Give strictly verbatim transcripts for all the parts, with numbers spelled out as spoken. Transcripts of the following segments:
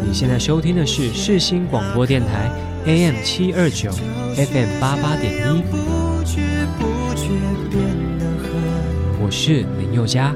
你现在收听的是世新广播电台 A M 七二九 F M 八八点一，我是林宥嘉。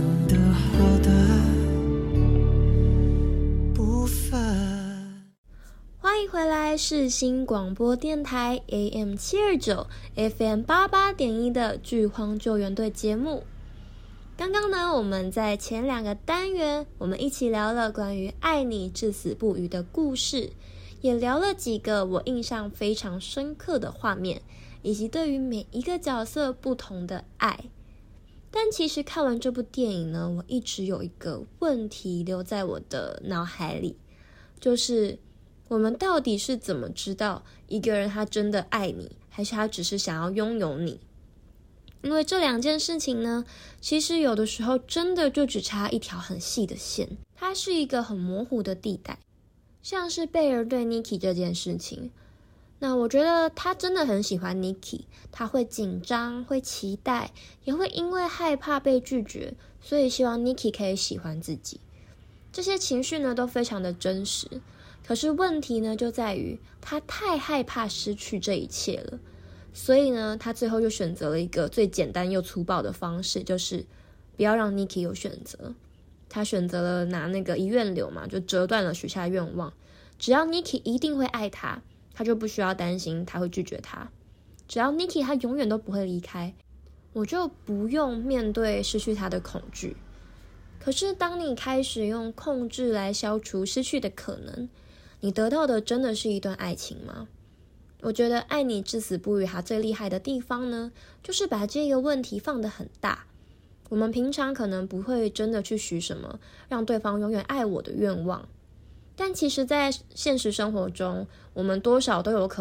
欢迎回来世新广播电台 A M 七二九 F M 八八点一的剧荒救援队节目。刚刚呢，我们在前两个单元，我们一起聊了关于爱你至死不渝的故事，也聊了几个我印象非常深刻的画面，以及对于每一个角色不同的爱。但其实看完这部电影呢，我一直有一个问题留在我的脑海里，就是我们到底是怎么知道一个人他真的爱你，还是他只是想要拥有你？因为这两件事情呢，其实有的时候真的就只差一条很细的线，它是一个很模糊的地带。像是贝尔对 Nikki 这件事情，那我觉得他真的很喜欢 Nikki， 他会紧张，会期待，也会因为害怕被拒绝，所以希望 Nikki 可以喜欢自己。这些情绪呢都非常的真实，可是问题呢就在于他太害怕失去这一切了，所以呢他最后就选择了一个最简单又粗暴的方式，就是不要让 Nikki 有选择。他选择了拿那个遗愿柳嘛，就折断了许下愿望，只要 Nikki 一定会爱他，他就不需要担心他会拒绝他。只要 Nikki 他永远都不会离开，我就不用面对失去他的恐惧。可是当你开始用控制来消除失去的可能，你得到的真的是一段爱情吗？我觉得爱你至死不渝它最厉害的地方呢，就是把这个问题放得很大。我们平常可能不会真的去许什么让对方永远爱我的愿望，但其实在现实生活中，我们多少都有可